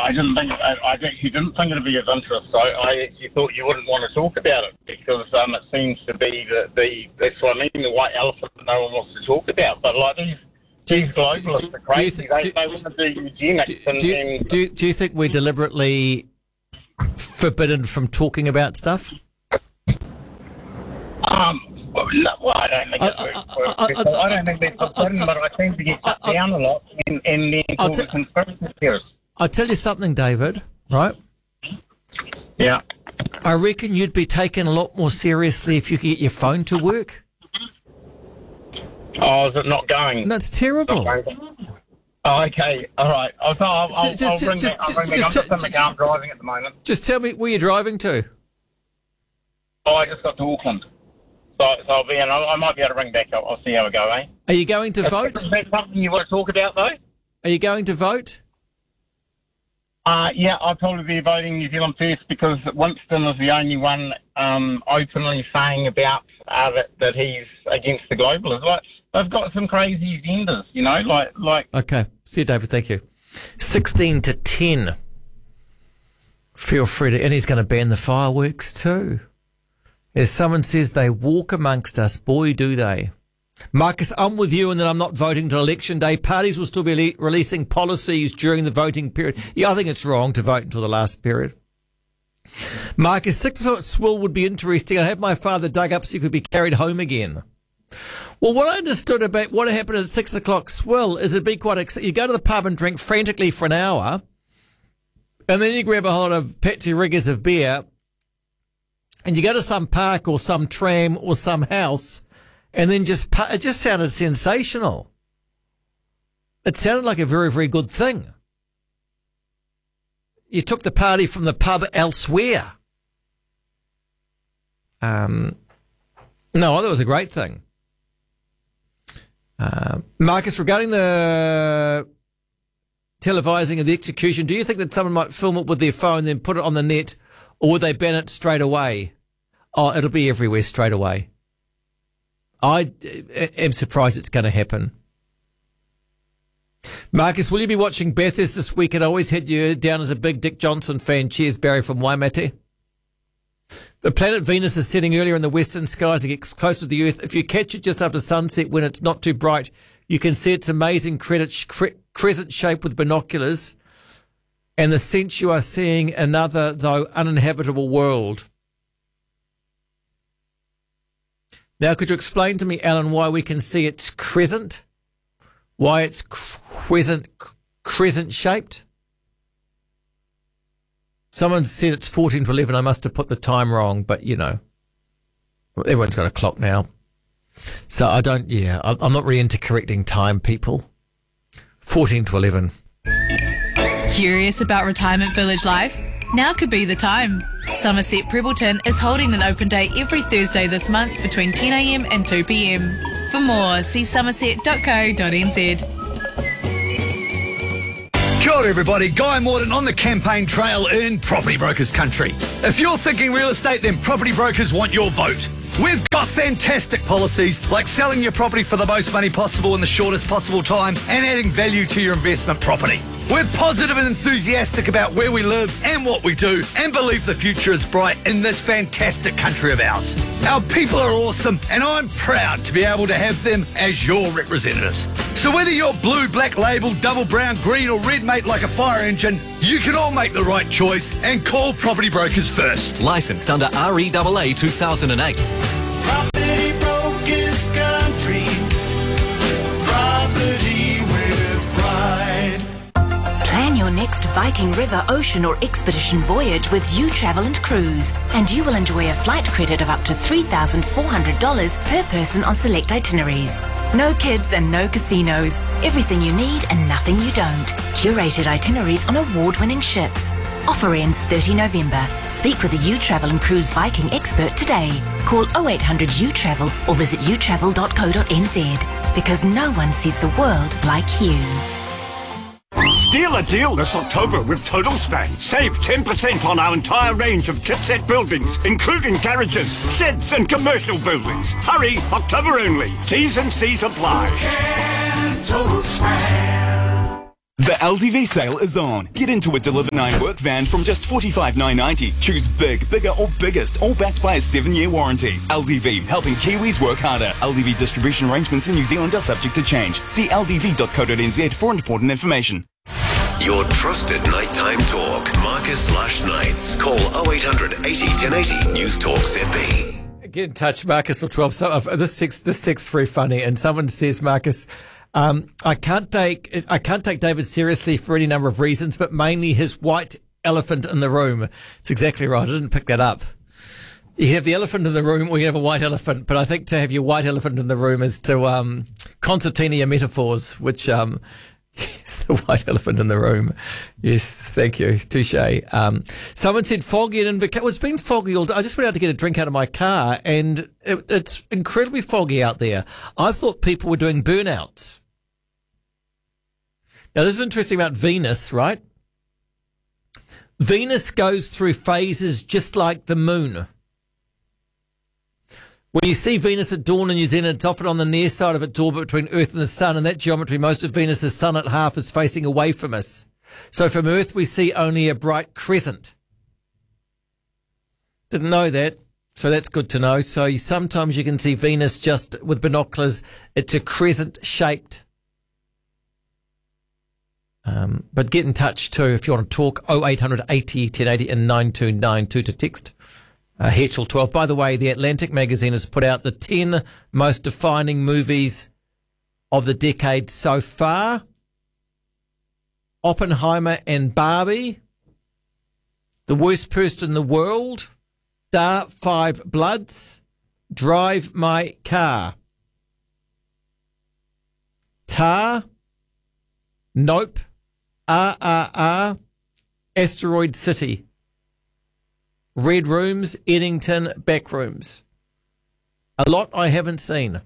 I actually didn't think it'd be of interest. I actually thought you wouldn't want to talk about it because it seems to be that's what I mean, the white elephant that no one wants to talk about. But like these globalists are crazy. They want to do eugenics. Do you think we're deliberately forbidden from talking about stuff? Well, I don't think it's I don't think that's forbidden, but I seem to get cut down a lot and then called a conspiracy theorist. I'll tell you something, David, right? Yeah. I reckon you'd be taken a lot more seriously if you could get your phone to work. Oh, is it not going? No, it's terrible. Oh, okay, all right. I'll ring back. I'm just in the car driving at the moment. Just tell me where you're driving to. Oh, I just got to Auckland. So I'll be in. I might be able to ring back. I'll see how we go, eh? Are you going to vote? Is that something you want to talk about, though? Are you going to vote? Yeah, I'll probably be voting New Zealand First because Winston is the only one openly saying about that he's against the globalists. Like, they've got some crazy agendas, you know, like. Okay. See you, David. Thank you. 16-10. Feel free to, and he's going to ban the fireworks too. As someone says, they walk amongst us. Boy, do they. Marcus, I'm with you in that I'm not voting till election day. Parties will still be releasing policies during the voting period. Yeah, I think it's wrong to vote until the last period. Marcus, 6 o'clock swill would be interesting. I'd have my father dug up so he could be carried home again. Well, what I understood about what happened at 6 o'clock swill is it'd be quite you go to the pub and drink frantically for an hour, and then you grab a whole lot of Patsy Riggers of beer, and you go to some park or some tram or some house, and then it just sounded sensational. It sounded like a very, very good thing. You took the party from the pub elsewhere. No, I thought it was a great thing. Marcus, regarding the televising of the execution, do you think that someone might film it with their phone, then put it on the net, or would they ban it straight away? Oh, it'll be everywhere straight away. I am surprised it's going to happen. Marcus, will you be watching Bathurst this weekend? I always had you down as a big Dick Johnson fan. Cheers, Barry from Waimate. The planet Venus is setting earlier in the western skies. It gets closer to the Earth. If you catch it just after sunset when it's not too bright, you can see its amazing crescent shape with binoculars and the sense you are seeing another, though uninhabitable world. Now, could you explain to me, Alan, why we can see its crescent? Why it's crescent-shaped? Someone said it's 14 to 11. I must have put the time wrong, but, you know, everyone's got a clock now. So I'm not really into correcting time, people. 14 to 11. Curious about retirement village life? Now could be the time. Somerset Prebbleton is holding an open day every Thursday this month between 10am and 2pm. For more, see somerset.co.nz. Kia ora everybody, Guy Morden on the campaign trail in Property Brokers country. If you're thinking real estate, then Property Brokers want your vote. We've got fantastic policies like selling your property for the most money possible in the shortest possible time and adding value to your investment property. We're positive and enthusiastic about where we live and what we do and believe the future is bright in this fantastic country of ours. Our people are awesome and I'm proud to be able to have them as your representatives. So whether you're blue, black label, double brown, green or red mate like a fire engine, you can all make the right choice and call Property Brokers first. Licensed under REAA 2008. Property Brokers country. Property with pride. Plan your next Viking River, ocean or expedition voyage with You Travel and Cruise, and you will enjoy a flight credit of up to $3,400 per person on select itineraries. No kids and no casinos. Everything you need and nothing you don't. Curated itineraries on award-winning ships. Offer ends 30 November. Speak with a You Travel and Cruise Viking expert today. Call 0800 You Travel or visit youtravel.co.nz, because no one sees the world like you. Steal a deal this October with Total Span. Save 10% on our entire range of chipset buildings, including garages, sheds and commercial buildings. Hurry, October only. T's and C's apply. Total Span. The LDV sale is on. Get into a Deliver 9 work van from just $45,990. Choose big, bigger or biggest, all backed by a 7-year warranty. LDV, helping Kiwis work harder. LDV distribution arrangements in New Zealand are subject to change. See ldv.co.nz for important information. Your trusted nighttime talk. Marcus Lush Nights. Call 0800 80 1080. News Talk ZB. Get in touch, Marcus, for 12. This text's very funny, and someone says, Marcus, I can't take David seriously for any number of reasons, but mainly his white elephant in the room. It's exactly right. I didn't pick that up. You have the elephant in the room, or you have a white elephant, but I think to have your white elephant in the room is to concertina your metaphors, which is the white elephant in the room. Yes, thank you. Touche. Someone said foggy in Invercargill. It's been foggy all day. I just went out to get a drink out of my car, and it's incredibly foggy out there. I thought people were doing burnouts. Now, this is interesting about Venus, right? Venus goes through phases just like the moon. When you see Venus at dawn in New Zealand, it's often on the near side of its orbit between Earth and the Sun. In that geometry, most of Venus's sun at half is facing away from us. So from Earth, we see only a bright crescent. Didn't know that, so that's good to know. So sometimes you can see Venus just with binoculars. It's a crescent-shaped. But get in touch too if you want to talk. 0800 80 1080 and 9292 to text. Here till 12. By the way, The Atlantic magazine has put out the 10 most defining movies of the decade so far. Oppenheimer and Barbie. The Worst Person in the World. Da 5 Bloods. Drive My Car. Tar. Nope. RRR. Asteroid City. Red Rooms, Eddington, Backrooms. A lot I haven't seen.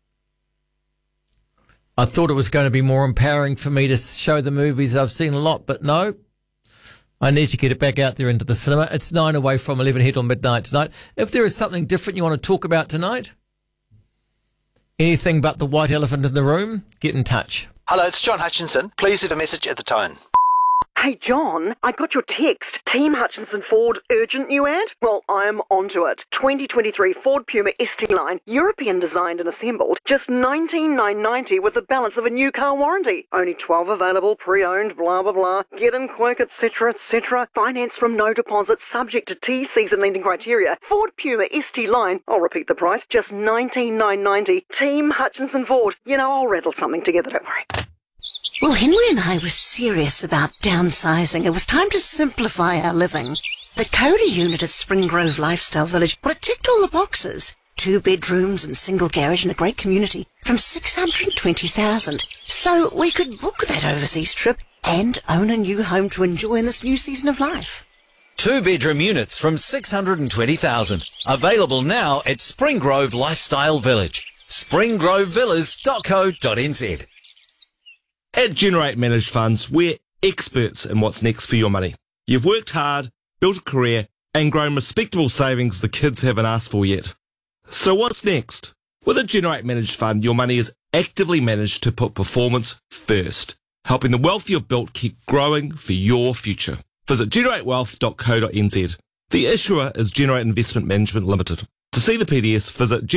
I thought it was going to be more empowering for me to show the movies I've seen a lot, but no. I need to get it back out there into the cinema. It's 9 away from 11 here till midnight tonight. If there is something different you want to talk about tonight, anything but the white elephant in the room, get in touch. Hello, it's John Hutchinson. Please leave a message at the tone. Hey, John, I got your text. Team Hutchinson Ford, urgent new ad? Well, I'm onto it. 2023 Ford Puma ST line, European designed and assembled, just $19,990 with the balance of a new car warranty. Only 12 available, pre-owned, blah, blah, blah. Get in quick, etc., etc. Finance from no deposit, subject to T-Cs and lending criteria. Ford Puma ST line, I'll repeat the price, just $19,990. Team Hutchinson Ford. You know, I'll rattle something together, don't worry. Well, Henry and I were serious about downsizing. It was time to simplify our living. The Cody unit at Spring Grove Lifestyle Village, well, it ticked all the boxes. 2 bedrooms and single garage in a great community from $620,000. So we could book that overseas trip and own a new home to enjoy in this new season of life. 2-bedroom units from $620,000. Available now at Spring Grove Lifestyle Village. springgrovevillas.co.nz. At Generate Managed Funds, we're experts in what's next for your money. You've worked hard, built a career, and grown respectable savings the kids haven't asked for yet. So what's next? With a Generate Managed Fund, your money is actively managed to put performance first, helping the wealth you've built keep growing for your future. Visit generatewealth.co.nz. The issuer is Generate Investment Management Limited. To see the PDS, visit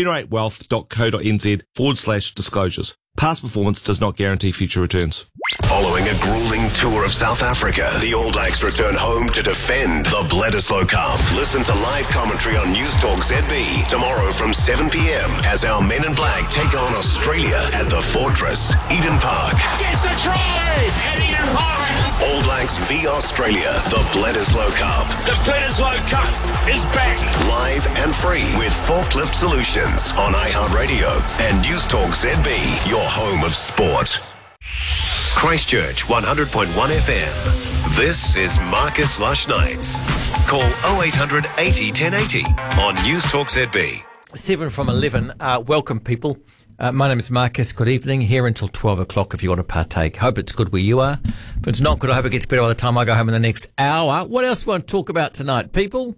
generatewealth.co.nz/disclosures. Past performance does not guarantee future returns. Following a grueling tour of South Africa, the All Blacks return home to defend the Bledisloe Cup. Listen to live commentary on News Talk ZB tomorrow from 7 p.m. as our Men in Black take on Australia at the Fortress, Eden Park. Gets a try at Eden Park. All Blacks v Australia, the Bledisloe Cup. The Bledisloe Cup is back. Live and free with Forklift Solutions on iHeartRadio and News Talk ZB, your home of sport. Christchurch 100.1 FM. This is Marcus Lush Nights. Call 0800 80 1080 on News Talk ZB. 7 from 11. Welcome, people. My name is Marcus. Good evening. Here until 12 o'clock if you want to partake. Hope it's good where you are. If it's not good, I hope it gets better by the time I go home in the next hour. What else do we want to talk about tonight, people?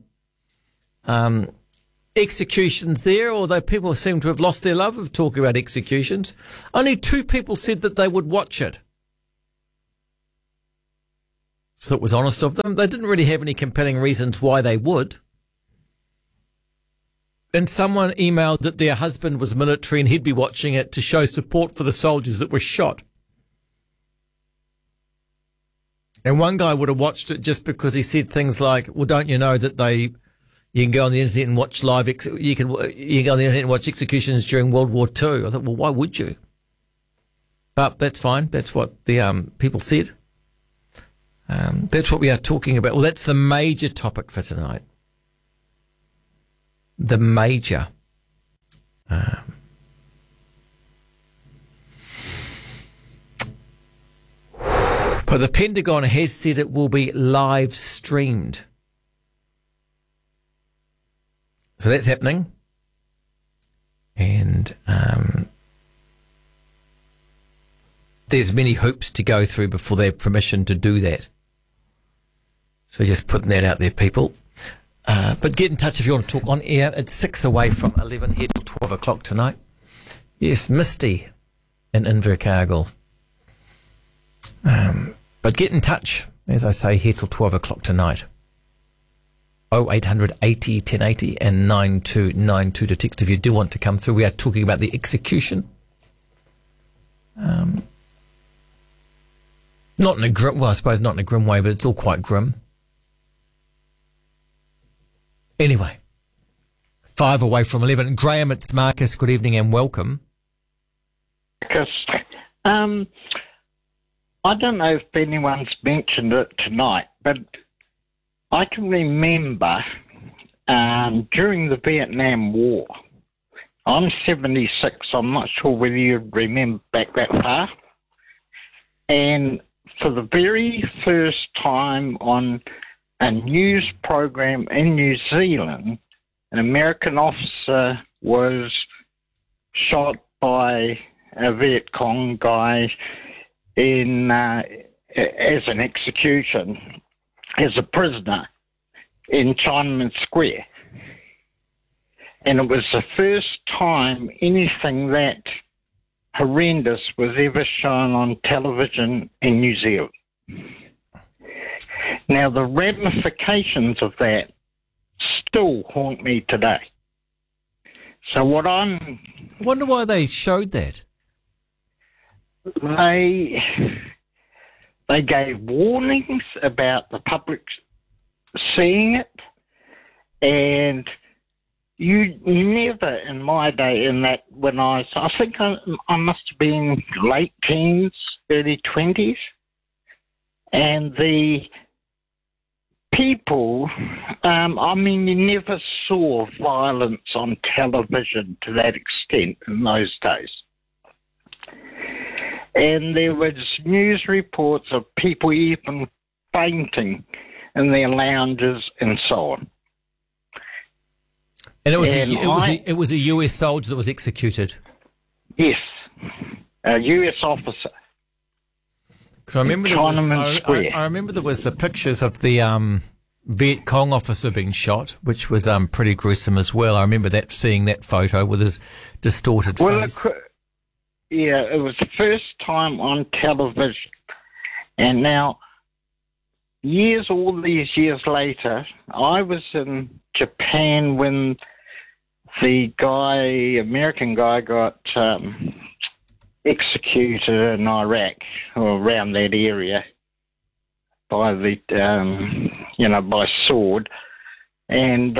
Executions there, although people seem to have lost their love of talking about executions. Only 2 people said that they would watch it. So it was honest of them. They didn't really have any compelling reasons why they would. And someone emailed that their husband was military and he'd be watching it to show support for the soldiers that were shot. And one guy would have watched it just because he said things like, well, don't you know that you can go on the internet and watch you can go on the internet and watch executions during World War II. I thought, well, why would you? But that's fine. That's what the people said. That's what we are talking about. Well, that's the major topic for tonight. The major. But the Pentagon has said it will be live streamed. So that's happening. And there's many hoops to go through before they have permission to do that. So just putting that out there, people. But get in touch if you want to talk on air. It's 6 away from 11, here till 12 o'clock tonight. Yes, Misty in Invercargill. But get in touch, as I say, here till 12 o'clock tonight. 0800 80 1080 and 9292 to text if you do want to come through. We are talking about the execution. Not in a grim, well, I suppose not in a grim way, but it's all quite grim. Anyway, 5 away from 11. Graham, it's Marcus. Good evening and welcome. Marcus, I don't know if anyone's mentioned it tonight, but I can remember during the Vietnam War, I'm 76, I'm not sure whether you remember back that far, and for the very first time on a news program in New Zealand, an American officer was shot by a Viet Cong guy in as an execution, as a prisoner in Tiananmen Square. And it was the first time anything that horrendous was ever shown on television in New Zealand. Now, the ramifications of that still haunt me today. So what I wonder why they showed that. They gave warnings about the public seeing it, and you never in my day, in that when I think I must have been late teens, early 20s, and the people, you never saw violence on television to that extent in those days. And there was news reports of people even fainting in their lounges and so on. And it was a US soldier that was executed. Yes, a US officer. Because I remember there was the pictures of the Viet Cong officer being shot, which was pretty gruesome as well. I remember seeing that photo with his distorted face. It was the first time on television. And now, all these years later, I was in Japan when the American guy got executed in Iraq, or around that area, by by sword. And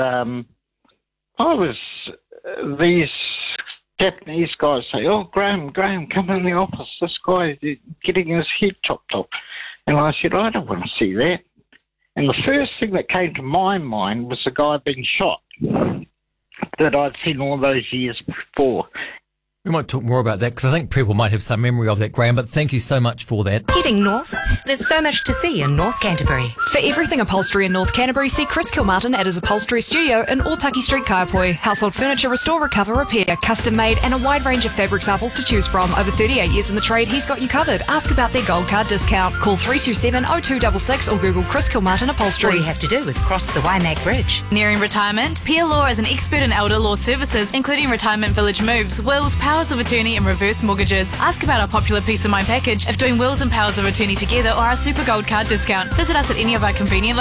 these Japanese guys say, "Oh, Graham, come in the office. This guy is getting his head chopped off." And I said, "I don't want to see that." And the first thing that came to my mind was the guy being shot that I'd seen all those years before. We might talk more about that because I think people might have some memory of that, Graham, but thank you so much for that. Heading north, there's so much to see in North Canterbury. For everything upholstery in North Canterbury, see Chris Kilmartin at his upholstery studio in Otaki Street, Kaiapoi. Household furniture, restore, recover, repair, custom made, and a wide range of fabric samples to choose from. Over 38 years in the trade, he's got you covered. Ask about their gold card discount. Call 327-0266 or Google Chris Kilmartin Upholstery. All you have to do is cross the Waimak Bridge. Nearing retirement? Peer Law is an expert in elder law services, including retirement village moves, wills, power powers of attorney and reverse mortgages. Ask about our popular Peace of Mind package if doing wills and powers of attorney together or our Super Gold card discount. Visit us at any of our convenient